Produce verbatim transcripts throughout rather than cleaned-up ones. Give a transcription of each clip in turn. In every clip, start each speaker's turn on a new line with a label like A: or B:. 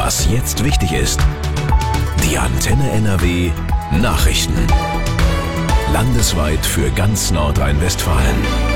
A: Was jetzt wichtig ist. Die Antenne N R W Nachrichten. Landesweit für ganz Nordrhein-Westfalen.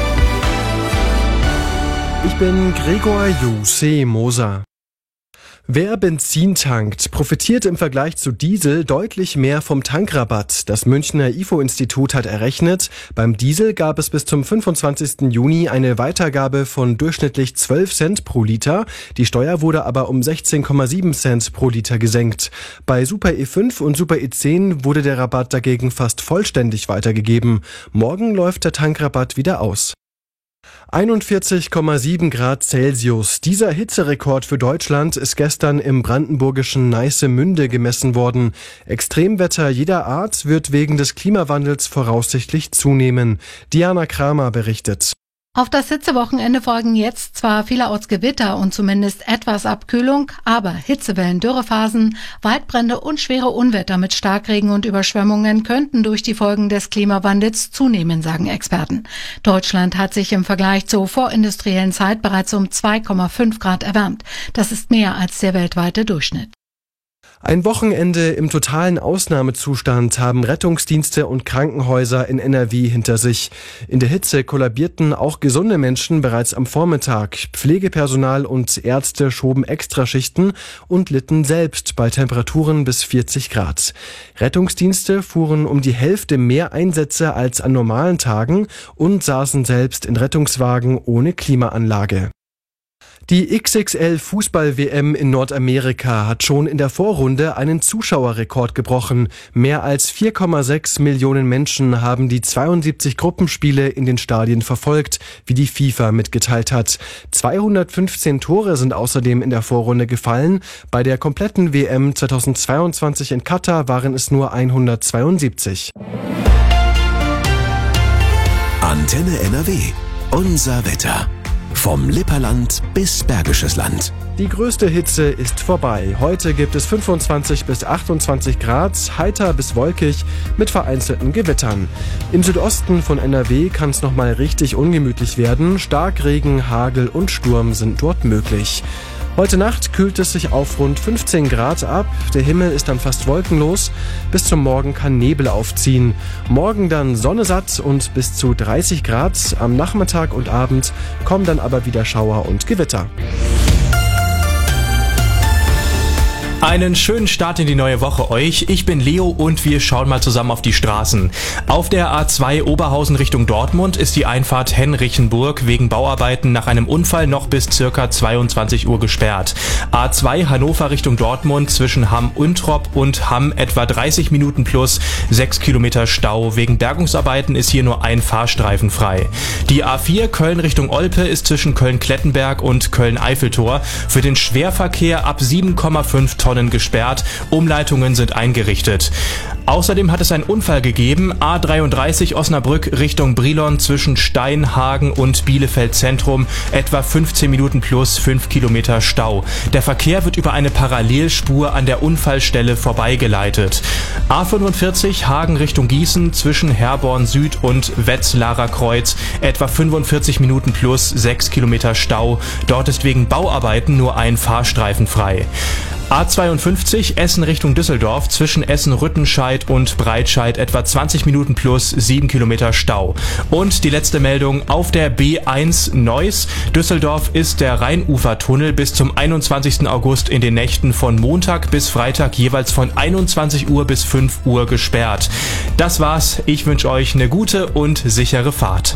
B: Ich bin Gregor Jose Moser. Wer Benzin tankt, profitiert im Vergleich zu Diesel deutlich mehr vom Tankrabatt. Das Münchner I F O-Institut hat errechnet, beim Diesel gab es bis zum fünfundzwanzigsten Juni eine Weitergabe von durchschnittlich zwölf Cent pro Liter. Die Steuer wurde aber um sechzehn Komma sieben Cent pro Liter gesenkt. Bei Super E fünf und Super E zehn wurde der Rabatt dagegen fast vollständig weitergegeben. Morgen läuft der Tankrabatt wieder aus. einundvierzig Komma sieben Grad Celsius. Dieser Hitzerekord für Deutschland ist gestern im brandenburgischen Neissemünde gemessen worden. Extremwetter jeder Art wird wegen des Klimawandels voraussichtlich zunehmen. Diana Kramer berichtet.
C: Auf das Hitzewochenende folgen jetzt zwar vielerorts Gewitter und zumindest etwas Abkühlung, aber Hitzewellen, Dürrephasen, Waldbrände und schwere Unwetter mit Starkregen und Überschwemmungen könnten durch die Folgen des Klimawandels zunehmen, sagen Experten. Deutschland hat sich im Vergleich zur vorindustriellen Zeit bereits um zwei Komma fünf Grad erwärmt. Das ist mehr als der weltweite Durchschnitt.
B: Ein Wochenende im totalen Ausnahmezustand haben Rettungsdienste und Krankenhäuser in N R W hinter sich. In der Hitze kollabierten auch gesunde Menschen bereits am Vormittag. Pflegepersonal und Ärzte schoben Extraschichten und litten selbst bei Temperaturen bis vierzig Grad. Rettungsdienste fuhren um die Hälfte mehr Einsätze als an normalen Tagen und saßen selbst in Rettungswagen ohne Klimaanlage. Die X X L-Fußball-W M in Nordamerika hat schon in der Vorrunde einen Zuschauerrekord gebrochen. Mehr als vier Komma sechs Millionen Menschen haben die zweiundsiebzig Gruppenspiele in den Stadien verfolgt, wie die FIFA mitgeteilt hat. zweihundertfünfzehn Tore sind außerdem in der Vorrunde gefallen. Bei der kompletten W M zweitausendzweiundzwanzig in Katar waren es nur hundertzweiundsiebzig.
A: Antenne N R W. Unser Wetter. Vom Lipperland bis Bergisches Land.
B: Die größte Hitze ist vorbei. Heute gibt es fünfundzwanzig bis achtundzwanzig Grad, heiter bis wolkig mit vereinzelten Gewittern. Im Südosten von N R W kann es nochmal richtig ungemütlich werden. Starkregen, Hagel und Sturm sind dort möglich. Heute Nacht kühlt es sich auf rund fünfzehn Grad ab. Der Himmel ist dann fast wolkenlos. Bis zum Morgen kann Nebel aufziehen. Morgen dann Sonne satt und bis zu dreißig Grad. Am Nachmittag und Abend kommen dann aber wieder Schauer und Gewitter.
D: Einen schönen Start in die neue Woche euch. Ich bin Leo und wir schauen mal zusammen auf die Straßen. Auf der A zwei Oberhausen Richtung Dortmund ist die Einfahrt Henrichenburg wegen Bauarbeiten nach einem Unfall noch bis circa zweiundzwanzig Uhr gesperrt. A zwei Hannover Richtung Dortmund zwischen Hamm-Untrop und Hamm etwa dreißig Minuten plus sechs Kilometer Stau. Wegen Bergungsarbeiten ist hier nur ein Fahrstreifen frei. Die A vier Köln Richtung Olpe ist zwischen Köln-Klettenberg und Köln-Eiffeltor für den Schwerverkehr ab sieben Komma fünf Tonnen gesperrt. Umleitungen sind eingerichtet. Außerdem hat es einen Unfall gegeben. A dreiunddreißig Osnabrück Richtung Brilon zwischen Steinhagen und Bielefeld Zentrum. Etwa fünfzehn Minuten plus fünf Kilometer Stau. Der Verkehr wird über eine Parallelspur an der Unfallstelle vorbeigeleitet. A fünfundvierzig Hagen Richtung Gießen zwischen Herborn Süd und Wetzlarer Kreuz. Etwa fünfundvierzig Minuten plus sechs Kilometer Stau. Dort ist wegen Bauarbeiten nur ein Fahrstreifen frei. A zweiundfünfzig Essen Richtung Düsseldorf zwischen Essen-Rüttenscheid und Breitscheid etwa zwanzig Minuten plus sieben Kilometer Stau. Und die letzte Meldung auf der B eins Neuss. Düsseldorf ist der Rheinufertunnel bis zum einundzwanzigsten August in den Nächten von Montag bis Freitag jeweils von einundzwanzig Uhr bis fünf Uhr gesperrt. Das war's. Ich wünsche euch eine gute und sichere Fahrt.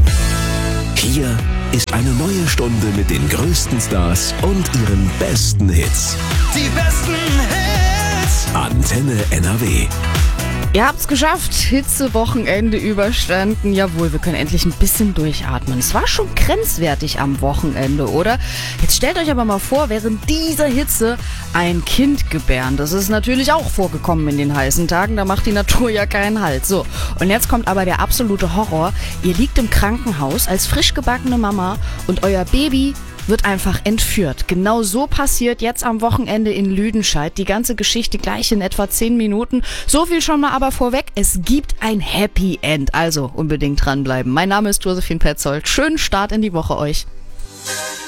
A: Hier ist eine neue Stunde mit den größten Stars und ihren besten Hits.
E: Die besten Hits.
A: Antenne N R W.
F: Ihr habt's geschafft. Hitzewochenende überstanden. Jawohl, wir können endlich ein bisschen durchatmen. Es war schon grenzwertig am Wochenende, oder? Jetzt stellt euch aber mal vor, während dieser Hitze ein Kind gebären. Das ist natürlich auch vorgekommen in den heißen Tagen. Da macht die Natur ja keinen Halt. So, und jetzt kommt aber der absolute Horror. Ihr liegt im Krankenhaus als frisch gebackene Mama und euer Baby wird einfach entführt. Genau so passiert jetzt am Wochenende in Lüdenscheid. Die ganze Geschichte gleich in etwa zehn Minuten. So viel schon mal aber vorweg. Es gibt ein Happy End. Also unbedingt dranbleiben. Mein Name ist Josephine Petzold. Schönen Start in die Woche euch.